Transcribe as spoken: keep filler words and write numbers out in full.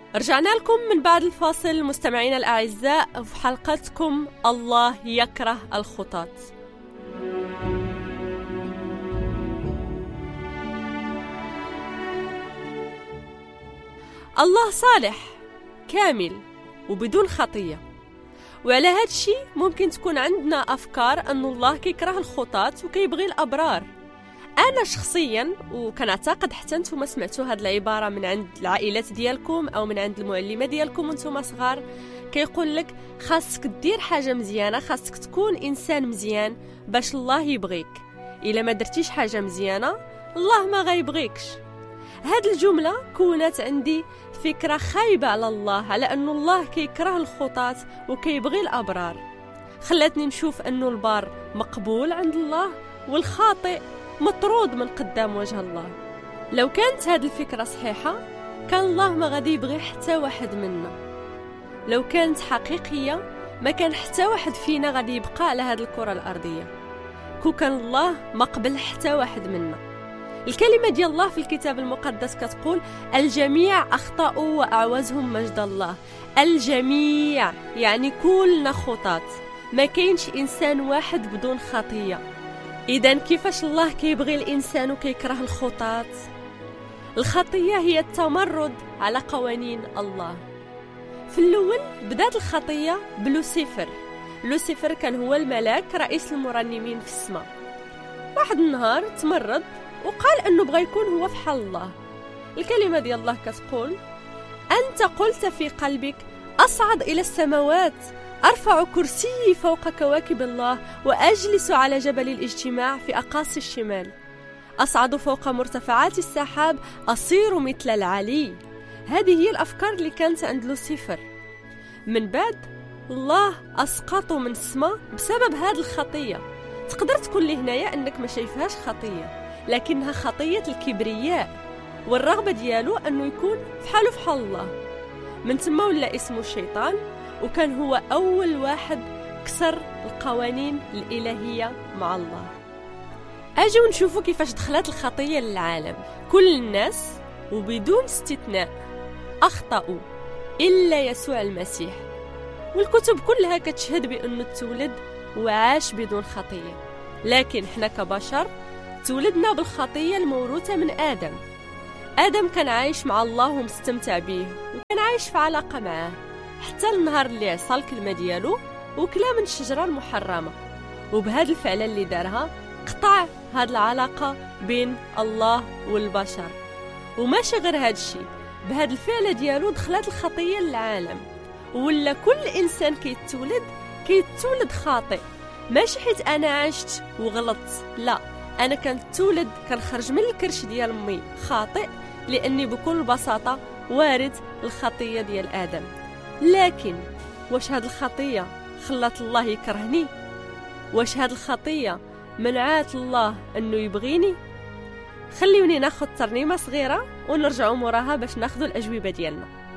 رجعنا لكم من بعد الفاصل مستمعينا الأعزاء في حلقتكم الله يكره الخطاة. الله صالح كامل وبدون خطية، وعلى هذا الشيء ممكن تكون عندنا أفكار أن الله كيكره الخطاة وكيبغي الأبرار. أنا شخصياً وكنعتقد حتى نتوما سمعتوا هذه العبارة من عند العائلات ديالكم أو من عند المعلمة ديالكم وانتوما صغار، كيقول لك خاصك دير حاجة مزيانة، خاصك تكون إنسان مزيان باش الله يبغيك. إلا ما درتيش حاجة مزيانة الله ما غيبغيكش. هذه الجملة كونت عندي فكرة خايبة على الله، على أن الله كيكره الخطاة وكيبغي الأبرار. خلتني نشوف أنه البار مقبول عند الله والخاطئ مطرود من قدام وجه الله. لو كانت هذه الفكرة صحيحة كان الله ما غادي يبغي حتى واحد منا. لو كانت حقيقية ما كان حتى واحد فينا غادي يبقى على هذه الكرة الأرضية. كو كان الله ما قبل حتى واحد منا. الكلمة ديال الله في الكتاب المقدس كتقول الجميع أخطأوا وأعوزهم مجد الله. الجميع يعني كلنا خطاة، ما كاينش إنسان واحد بدون خطية. إذن كيفاش الله كيبغي الإنسان وكيكره الخطاة؟ الخطية هي التمرد على قوانين الله. في الأول بدأت الخطية بلوسيفر. لوسيفر كان هو الملاك رئيس المرنمين في السماء. واحد النهار تمرد وقال أنه بغى يكون هو في حال الله. الكلمة ديال الله كتقول أنت قلت في قلبك أصعد إلى السماوات، أرفع كرسيي فوق كواكب الله، وأجلس على جبل الاجتماع في أقاصي الشمال. أصعد فوق مرتفعات السحاب، أصير مثل العلي. هذه هي الأفكار اللي كانت عند لوسيفر. من بعد الله أسقطه من السماء بسبب هذه الخطية. تقدر تقول لي هنايا أنك ما شايفهاش خطية، لكنها خطية الكبرياء والرغبة ديالو أنه يكون في حاله في حال الله. من ثم ولا اسمه الشيطان، وكان هو أول واحد كسر القوانين الإلهية مع الله. أجوا نشوفوا كيفاش دخلت الخطية للعالم. كل الناس وبدون استثناء أخطأوا إلا يسوع المسيح، والكتب كلها كتشهد بأنه تولد وعاش بدون خطية. لكن احنا كبشر تولدنا بالخطية الموروثة من آدم. آدم كان عايش مع الله ومستمتع به، وكان عايش في علاقة معاه حتى النهار اللي عصى الكلمة ديالو وكلا من الشجرة المحرمة. وبهذا الفعل اللي دارها قطع هذه العلاقة بين الله والبشر. وماشي غير هذا الشيء، بهذا الفعل ديالو دخلت الخطية للعالم، ولا كل إنسان كيتولد كيتولد خاطئ. ماشي حيت أنا عشت وغلطت، لا، أنا كنتولد كنخرج من الكرش ديال أمي خاطئ، لأني بكل بساطة وارد الخطية ديال آدم. لكن واش هاد الخطية خلات الله يكرهني؟ واش هاد الخطية منعات الله أنه يبغيني؟ خليوني ناخد ترنيمة صغيرة ونرجعوا موراها باش ناخدوا الأجوبة ديالنا.